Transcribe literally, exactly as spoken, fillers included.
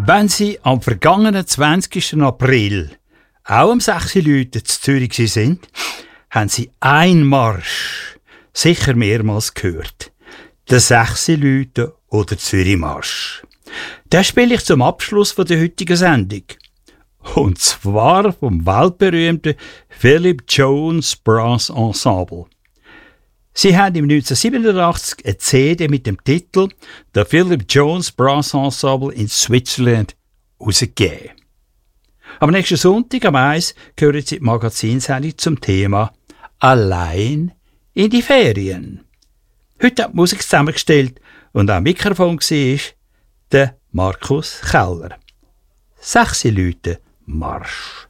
Wenn Sie am vergangenen zwanzigsten April auch um sechs Uhr Leute zu Zürich sind, haben Sie einen Marsch sicher mehrmals gehört. Der sechs Uhr Leute oder Zürich-Marsch. Den spiele ich zum Abschluss von der heutigen Sendung. Und zwar vom weltberühmten Philip Jones Brass Ensemble. Sie haben im neunzehnhundertsiebenundachtzig eine C D mit dem Titel «The Philip Jones Brass Ensemble in Switzerland» herausgegeben. Am nächsten Sonntag am eins hören Sie die Magazinsendung zum Thema «Allein in die Ferien». Heute hat die Musik zusammengestellt und am Mikrofon war der Markus Keller. Sechs Leute Marsch.